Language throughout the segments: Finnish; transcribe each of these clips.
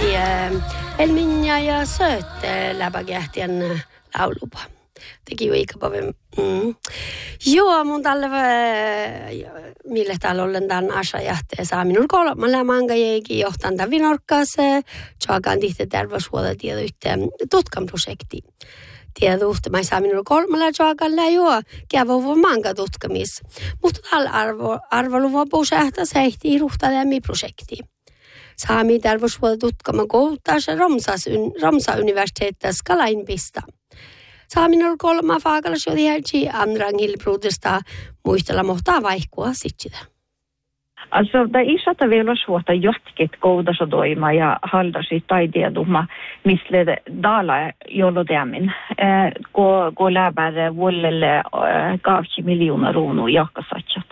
Elminja ja söt läpäkähtien laulupa. Teki jo ikäpäivä. Joo, mun tällä mille täällä ollen tämän asajahteen saa minun kolmalla manga jäikin johtan tämän vinorkkaassa. Tjaakaan tihti terveyshuolta tieto yhteen tutkan projektiin. Tieto mä saa minun kolmalla tjaakalla joo, kävä manga tutkamis. Mutta tällä arvoluva puusahtaa sehtii ruhtaa lämmin projektiin. Saami terveyshuolta tutkama kouluttaessa Romsa universiteettä Skalainpista. Saamin kolma faakalas jo tiedäksi andrangilbruudesta muistella mohtaa vaikkua sitsitä. Alltså, det är så att det är svårt att jotket koda så doima ja halda sig taideduma misle dala jolodemin. Gå läbär vollelle 20 miljoner kronor jakkasatsat.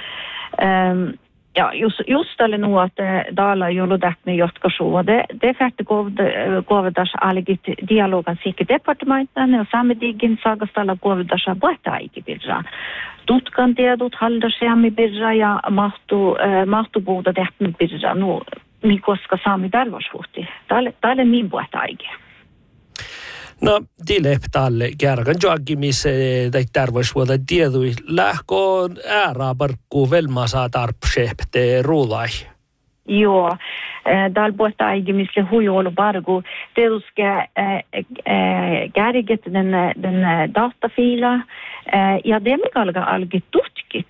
Ja, just tälle nu att dala jolodekne jotkasua. Det färdigt gåvedas algit dialogan sikke departementen och samedigen sagastalla gåvedas boetaiki birra. Tutkan tiedot halda seami birra ja mahtu buuda tehty birra nu koska saami terveyshuhti. Tälle min boetaiki. No, tileptalle kärkan joakimis tai terveyshuolta tiedui lähkoon ääräparkkuu velmaa saa tarpsepte ruulai. Joo, täällä puhutaan aiemmin huijoulu parku. Tietysti kärket den datafiila ja det mikä algi tutkit.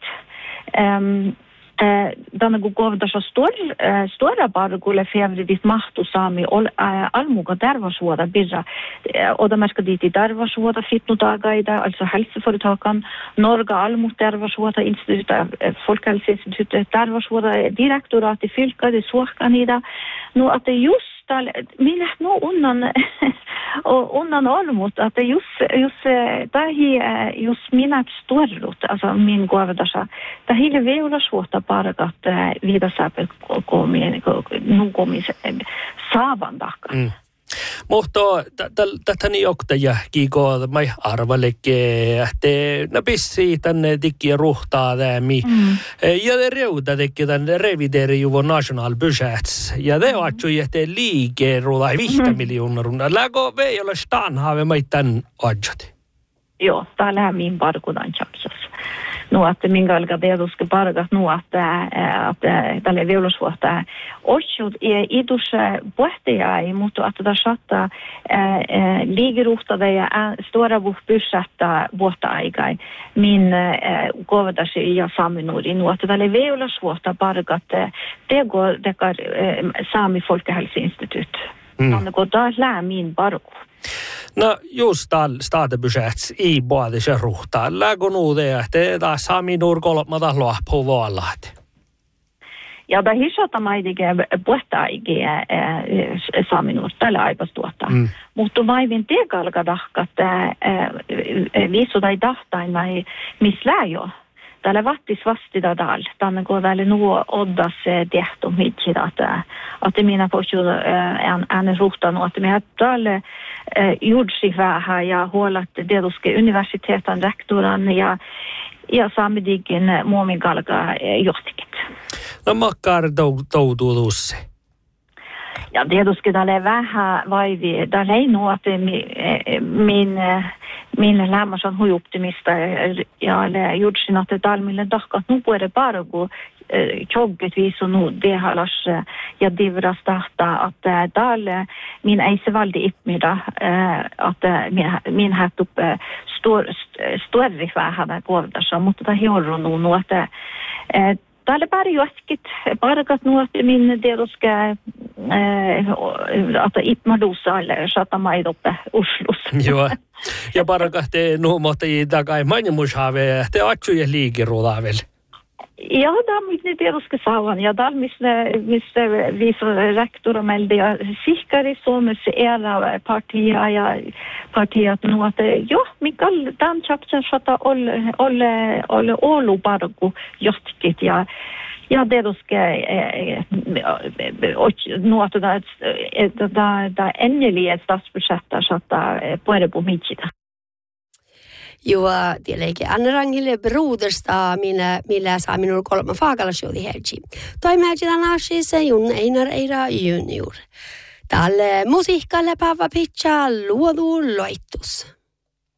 Tänne kun kohdassa stora parkulle fevridit mahtu saami almuga terveyshuolta birra. Odamerska dit i terveyshuolta fitnutagaida, alltså hälsoföretagen, Norga almu terveyshuolta institutet, Folkhälsoinstitutet terveyshuolta direktoraat i fylka, det såkan i det. Nu att det just minä no unnan almut, att det just minä storrut, alltså min gåvedasa. Det hela veula svårta bara att vida säpel nukomis saavandakka. Mutta tätäni johtaja kiiko mai arvaleke te napissi tänne tikkiä ruhtaa tämi ja de reuta tekee tänne revideri juvo national budgets ja de atsui että liike ruulai 5 miljoonaa runaa lägo vei olla stanhave mai tän adjati. Joo, täällä min parkudan chapsas. No att minkä alkaa tietysti parkat nu att tälle veulosvuotta otsut idus pohtia mutta att det satta ligeruhtada ja stora bussetta vuotta aikai min govedasi ja saminuri nu att tälle veulosvuotta parkat det går dekar Sami Folkhälsoinstitut. Tänne går där min parku. No just staatebudgets i både se ruhtaa. Läggo nu det että taas Sami nurkolmata luopuu vuollaat. Ja da hisata maidige puhtaigi Sami nur tällä aipastuota. Mutta vaivin teekalkadahkat viisudai dahtain vai mislääjo. Täällä vattis vastida dal. Tänne går täällä nuo oddas tehto mitsi att mina på en ruhtan och att me täällä gjorde vähän ja huolat tietysti universiteetan rektoran ja saamidikin muominkalka johtikit. No makkar toutuudusse. Ja tietysti täällä vähän vaivi. Täällä ei nuo, että min lämmas on huiptimista ja jutsin, että täällä mille tahkat nu puhutaan parku tjogget visu nu det halas ja divras tahta att täällä min ei se valdi ipmida att min hat upp större vähän kohdassa, mutta tämä hiorru nu että täällä bara joskit parakat nu att min deloska että ipmadusa eller satamai uppe Oslos. Joo. Ja parakat te nu mohti takai manjumushaave te atsuja liikeruudavel. Ja, det tietysti saavan. Ja täällä, missä viisi rektora meiltä ja sihkari Suomessa era partiat nu, että joo, Mikael, tämän chapsen saattaa olla Oulu parku johtikit ja tietysti nu, että tämä enneliä statsbudgettaa saattaa puhuta på mitjitä. Joo, tietenkin Anne-Rangille brodersta millä saa minun kolme faakalasjoudi helgi. Toi määrtillä naasissa Jun Einar Eira junior. Tälle musiikkalle päivä pitää luodu loittus.